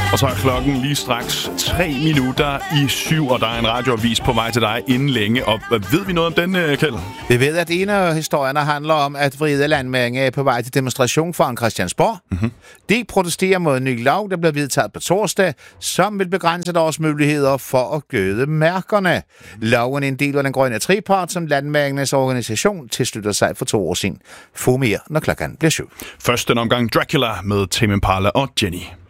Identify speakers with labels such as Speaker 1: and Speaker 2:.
Speaker 1: Og så er klokken lige straks 7:03, og der er en radioavis på vej til dig inden længe. Og hvad ved vi noget om den, Kjeld?
Speaker 2: Vi ved, at en af historierne handler om, at vrede landmænd er på vej til demonstration foran Christiansborg. Mm-hmm. De protesterer mod en ny lov, der bliver vedtaget på torsdag, som vil begrænse deres muligheder for at gøde mærkerne. Loven er en del af den grønne trepart, som landmændenes organisation tilslutter sig for 2 år siden. Få mere, når klokken bliver 7.
Speaker 1: Først den omgang Dracula med Tame Impala og Jenny.